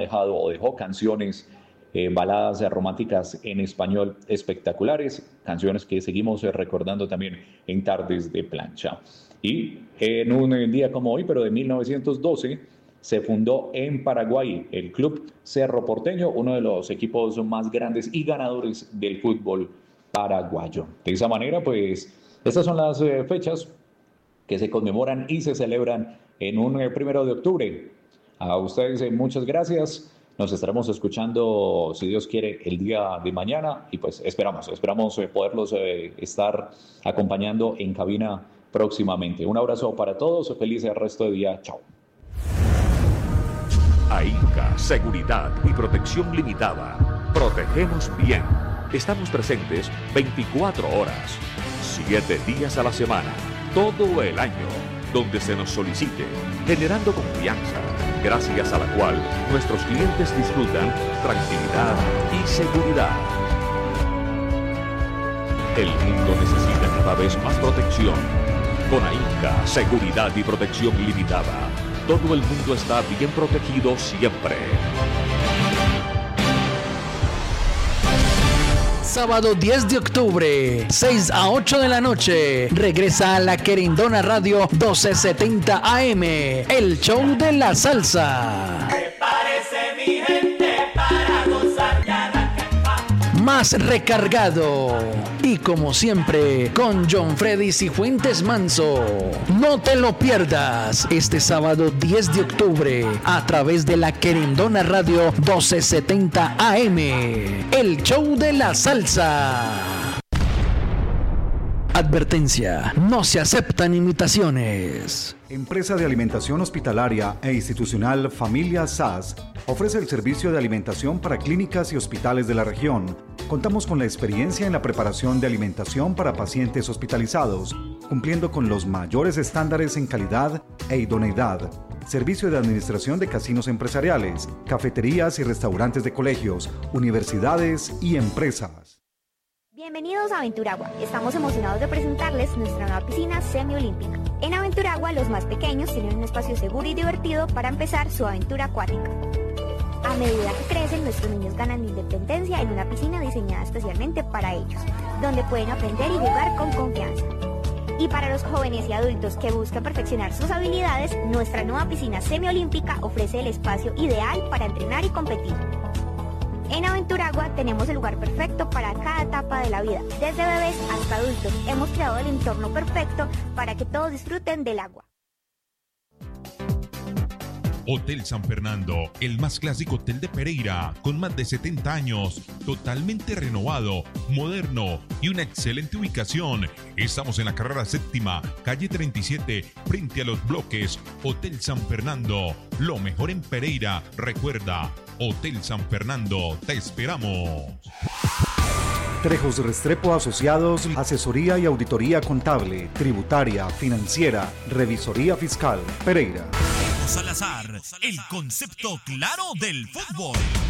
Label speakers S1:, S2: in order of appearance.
S1: dejado o dejó canciones, baladas románticas en español espectaculares, canciones que seguimos recordando también en Tardes de Plancha. Y en un día como hoy, pero de 1912, se fundó en Paraguay el Club Cerro Porteño, uno de los equipos más grandes y ganadores del fútbol paraguayo. De esa manera, pues, estas son las fechas que se conmemoran y se celebran en un 1 de octubre. A ustedes muchas gracias. Nos estaremos escuchando, si Dios quiere, el día de mañana y pues esperamos poderlos estar acompañando en cabina próximamente. Un abrazo para todos, feliz resto de día, chao.
S2: AINCA, Seguridad y Protección Limitada. Protegemos bien. Estamos presentes 24 horas, 7 días a la semana, todo el año, donde se nos solicite, generando confianza, gracias a la cual nuestros clientes disfrutan tranquilidad y seguridad. El mundo necesita cada vez más protección. Con AINCA, Seguridad y Protección Limitada, todo el mundo está bien protegido siempre.
S3: Sábado 10 de octubre, 6 a 8 de la noche, regresa a la Querendona Radio 1270 AM, el show de la salsa.
S4: Prepárese mi gente para gozar y arrancar.
S3: Más recargado y como siempre con John Freddy Cifuentes Manso. No te lo pierdas este sábado 10 de octubre a través de la Querendona Radio 1270 AM, el show de la salsa. Advertencia, no se aceptan imitaciones.
S5: Empresa de Alimentación Hospitalaria e Institucional Familia SAS ofrece el servicio de alimentación para clínicas y hospitales de la región. Contamos con la experiencia en la preparación de alimentación para pacientes hospitalizados, cumpliendo con los mayores estándares en calidad e idoneidad. Servicio de administración de casinos empresariales, cafeterías y restaurantes de colegios, universidades y empresas.
S6: Bienvenidos a Aventuragua. Estamos emocionados de presentarles nuestra nueva piscina semiolímpica. En Aventuragua, los más pequeños tienen un espacio seguro y divertido para empezar su aventura acuática. A medida que crecen, nuestros niños ganan independencia en una piscina diseñada especialmente para ellos, donde pueden aprender y jugar con confianza. Y para los jóvenes y adultos que buscan perfeccionar sus habilidades, nuestra nueva piscina semiolímpica ofrece el espacio ideal para entrenar y competir. En Aventuragua tenemos el lugar perfecto para cada etapa de la vida. Desde bebés hasta adultos, hemos creado el entorno perfecto para que todos disfruten del agua.
S7: Hotel San Fernando, el más clásico hotel de Pereira, con más de 70 años, totalmente renovado, moderno y una excelente ubicación. Estamos en la carrera 7ª, calle 37, frente a los bloques. Hotel San Fernando, lo mejor en Pereira. Recuerda, Hotel San Fernando, te esperamos.
S5: Trejos Restrepo Asociados, asesoría y auditoría contable, tributaria, financiera, revisoría fiscal, Pereira.
S8: Salazar, el concepto claro del fútbol.